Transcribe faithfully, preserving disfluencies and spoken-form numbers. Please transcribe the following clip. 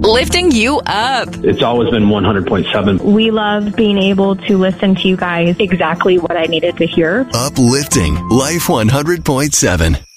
lifting you up. It's always been one hundred point seven. We love being able to listen to you guys exactly what I needed to hear. Uplifting Life one hundred point seven.